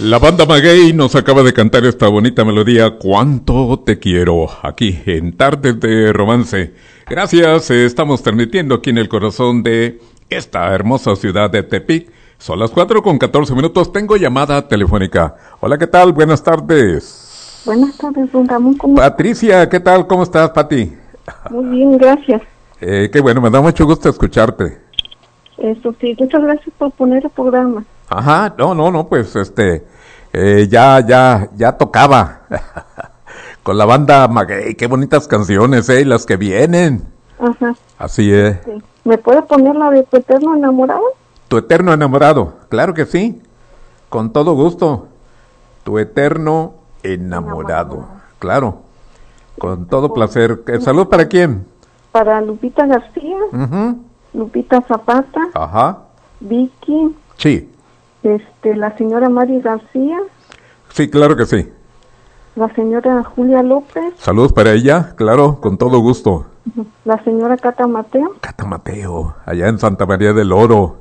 La banda Maguey nos acaba de cantar esta bonita melodía, Cuánto te quiero, aquí en Tardes de Romance. Gracias, estamos transmitiendo aquí en el corazón de esta hermosa ciudad de Tepic. Son las 4:14. Tengo llamada telefónica. Hola, ¿qué tal? Buenas tardes. Buenas tardes, don Ramón. ¿Cómo Patricia, ¿qué tal? ¿Cómo estás, Pati? Muy bien, gracias. Qué bueno, me da mucho gusto escucharte. Eso sí, muchas gracias por poner el programa. Ajá, no, pues ya tocaba con la banda Maguey, qué bonitas canciones, las que vienen. Ajá. Así es. Sí. ¿Me puede poner la de Tu Eterno Enamorado? Tu Eterno Enamorado, claro que sí, con todo gusto. Tu Eterno Enamorado, claro, con todo placer. ¿Salud para quién? Para Lupita García, Lupita Zapata, ajá, Vicky, sí, la señora Mari García, sí, claro que sí. la señora Julia López. Saludos para ella, claro, con todo gusto. La señora Cata Mateo. Cata Mateo, allá en Santa María del Oro.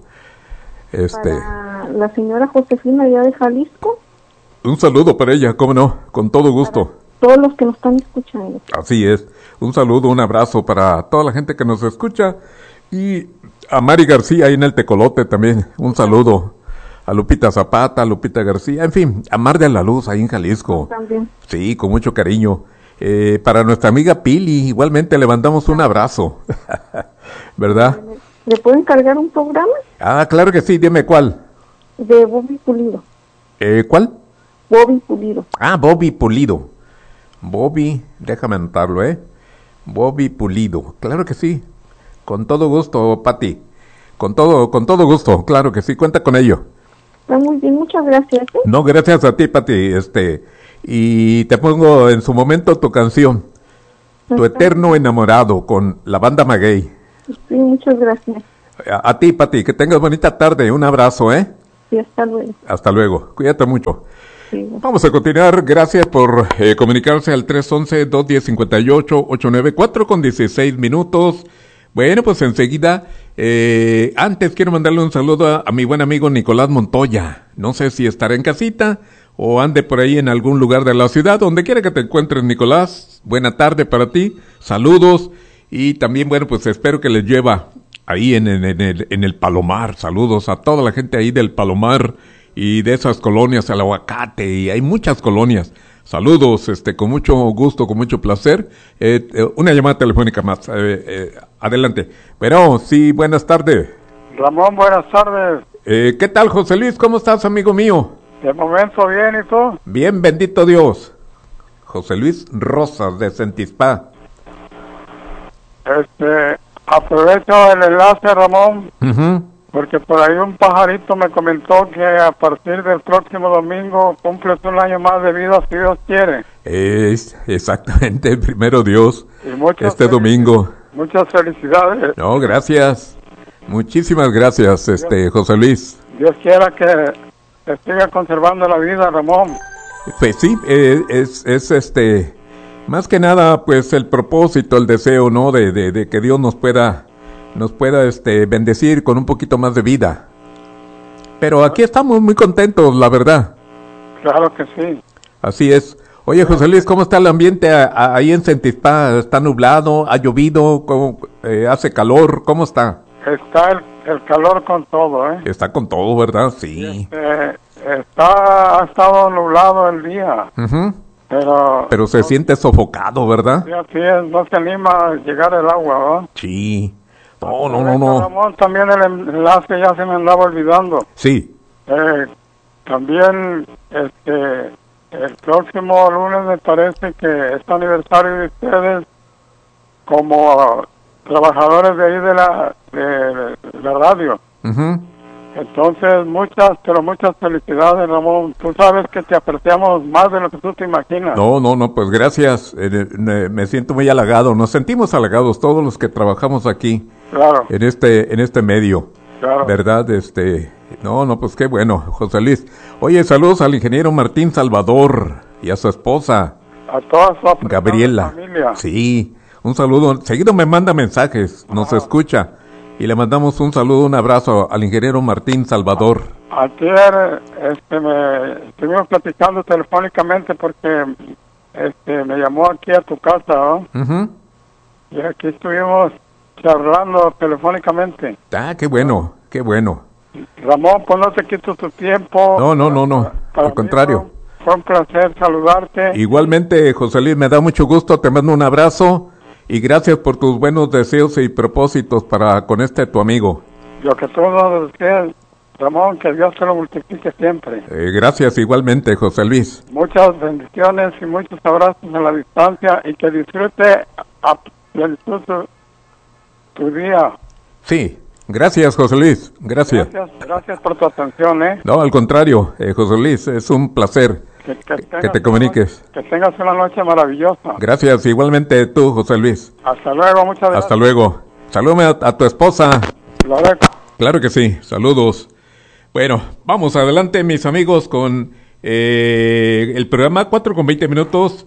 Para la señora Josefina allá de Jalisco. Un saludo para ella, cómo no, con todo gusto. Para todos los que nos están escuchando. Así es, un saludo, un abrazo para toda la gente que nos escucha. Y a Mari García ahí en el Tecolote también, un saludo. A Lupita Zapata, a Lupita García, en fin, a Mar de la Luz ahí en Jalisco. También. Sí, con mucho cariño. Para nuestra amiga Pili, igualmente le mandamos un abrazo. ¿Verdad? ¿Le pueden cargar un programa? Ah, claro que sí, dime cuál. De Bobby Pulido. ¿Cuál? Bobby Pulido. Ah, Bobby Pulido. Bobby, déjame anotarlo, Bobby Pulido, claro que sí. Con todo gusto, Pati. Con todo gusto, claro que sí, cuenta con ello. Está muy bien, muchas gracias. No, gracias a ti, Pati, y te pongo en su momento tu canción, Tu Eterno Enamorado, con la banda Maguey. Sí, muchas gracias. A ti, Pati, que tengas bonita tarde, un abrazo, Sí, hasta luego. Hasta luego, cuídate mucho. Sí. Vamos a continuar, gracias por comunicarse al 311-210-58-894 con 16 minutos. Bueno, pues enseguida, antes quiero mandarle un saludo a mi buen amigo Nicolás Montoya. No sé si estará en casita o ande por ahí en algún lugar de la ciudad, donde quiera que te encuentres, Nicolás. Buena tarde para ti, saludos. Y también, bueno, pues espero que les lleva ahí en el Palomar. Saludos a toda la gente ahí del Palomar y de esas colonias, el Aguacate, y hay muchas colonias. Saludos, con mucho gusto, con mucho placer. Una llamada telefónica más. Adelante. Pero sí, buenas tardes. Ramón, buenas tardes. ¿Qué tal, José Luis? ¿Cómo estás, amigo mío? De momento bien, ¿y tú? Bien, bendito Dios. José Luis Rosas, de Centispa. Aprovecho el enlace, Ramón, porque por ahí un pajarito me comentó que a partir del próximo domingo cumples un año más de vida, si Dios quiere. Es exactamente, primero Dios, domingo. Muchas felicidades. No, gracias. Muchísimas gracias, José Luis. Dios quiera que te siga conservando la vida, Ramón. Pues sí, es más que nada, pues el propósito, el deseo, ¿no? De que Dios nos pueda bendecir con un poquito más de vida. Pero aquí estamos muy contentos, la verdad. Claro que sí. Así es. Oye, José Luis, ¿cómo está el ambiente ahí en Centispa? ¿Está nublado? ¿Ha llovido? ¿Hace calor? ¿Cómo está? Está el calor con todo, Está con todo, ¿verdad? Sí. Ha estado nublado el día. Pero se siente sofocado, ¿verdad? Sí, así es, no se anima a llegar el agua, ¿verdad? Sí. No. Ramón, también el enlace ya se me andaba olvidando. Sí. También, el próximo lunes me parece que es aniversario de ustedes como trabajadores de ahí de la radio. Entonces, muchas felicidades, Ramón. Tú sabes que te apreciamos más de lo que tú te imaginas. No, pues gracias. Me siento muy halagado. Nos sentimos halagados todos los que trabajamos aquí. Claro. En este medio. Claro. ¿Verdad? No, pues qué bueno, José Luis. Oye, saludos al ingeniero Martín Salvador y a su esposa. A toda su Gabriela. familia. Sí, un saludo. Seguido me manda mensajes, nos escucha. y le mandamos un saludo, un abrazo al ingeniero Martín Salvador. Ayer estuvimos platicando telefónicamente porque me llamó aquí a tu casa, ¿no? Uh-huh. Y aquí estuvimos charlando telefónicamente. Ah, qué bueno, qué bueno. Ramón, pues no te quito tu tiempo. No, al contrario. Fue un placer saludarte. Igualmente, José Luis, me da mucho gusto, te mando un abrazo y gracias por tus buenos deseos y propósitos para con tu amigo. Lo que tú nos deseas, Ramón, que Dios te lo multiplique siempre. Gracias igualmente, José Luis. Muchas bendiciones y muchos abrazos a la distancia y que disfrute a plenitud tu día. Sí, gracias, José Luis, gracias. Gracias por tu atención, No, al contrario, José Luis, es un placer que te comuniques. Que tengas una noche maravillosa. Gracias, igualmente tú, José Luis. Hasta luego, muchas gracias. Hasta luego. Salúdame a tu esposa. Claro que sí, saludos. Bueno, vamos adelante, mis amigos, con el programa 4:20.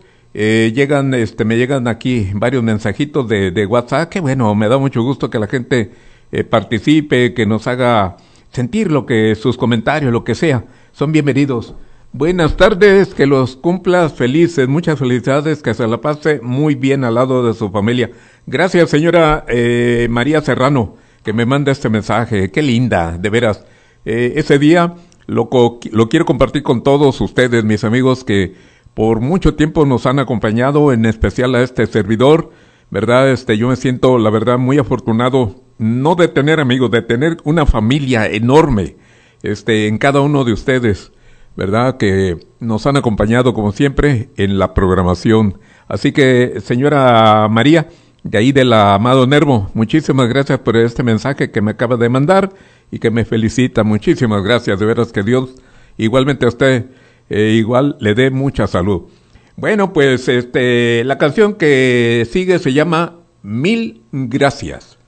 Me llegan aquí varios mensajitos de WhatsApp. Que bueno, me da mucho gusto que la gente participe, que nos haga sentir sus comentarios, lo que sea. Son bienvenidos. Buenas tardes, que los cumplas felices, muchas felicidades, que se la pase muy bien al lado de su familia. Gracias, señora María Serrano, que me manda este mensaje. Qué linda, de veras. Ese día lo quiero compartir con todos ustedes, mis amigos, que por mucho tiempo nos han acompañado, en especial a este servidor, ¿verdad? Yo me siento, la verdad, muy afortunado, no de tener amigos, de tener una familia enorme, en cada uno de ustedes, ¿verdad? Que nos han acompañado, como siempre, en la programación. Así que, señora María, de ahí de la Amado Nervo, muchísimas gracias por este mensaje que me acaba de mandar y que me felicita. Muchísimas gracias, de veras que Dios, igualmente a usted, igual le dé mucha salud. Bueno, pues la canción que sigue se llama Mil Gracias.